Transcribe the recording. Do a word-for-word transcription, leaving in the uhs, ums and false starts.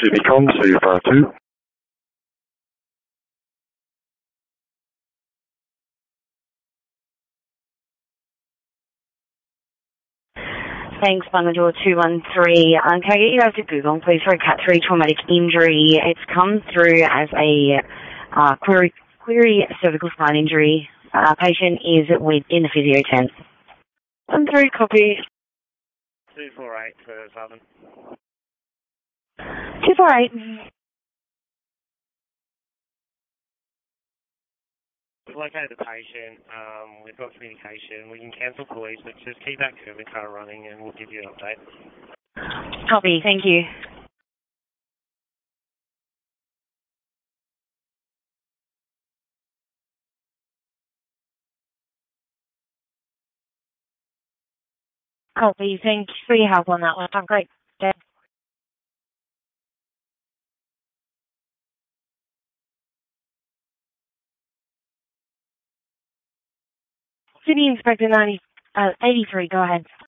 Sydneycom C F R two. Thanks, Bangalore two one three. Um, can I get you guys to Google, please, for a cat three traumatic injury? It's come through as a uh, query, query cervical spine injury. Uh, patient is with, in the physio tent. one three, copy. two four eight for Southern. two four eight. We've located the patient, um, we've got communication, we can cancel police, but just keep that curving car running and we'll give you an update. Copy, thank you. Copy, thanks for your help on that one. Have a great day. City Inspector ninety, uh, eighty-three, go ahead.